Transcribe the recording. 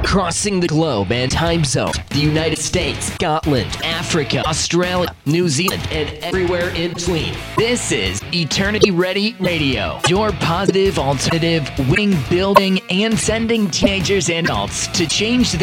crossing the globe and time zone, the United States, Scotland, Africa, Australia, New Zealand, and everywhere in between. This is Eternity Ready Radio, your positive alternative, winning, building, and sending teenagers and adults to change